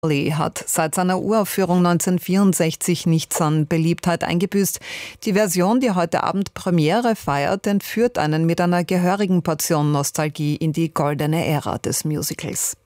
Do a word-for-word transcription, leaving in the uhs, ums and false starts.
Lee hat seit seiner Uraufführung neunzehnhundertvierundsechzig nichts an Beliebtheit eingebüßt. Die Version, die heute Abend Premiere feiert, entführt einen mit einer gehörigen Portion Nostalgie in die goldene Ära des Musicals.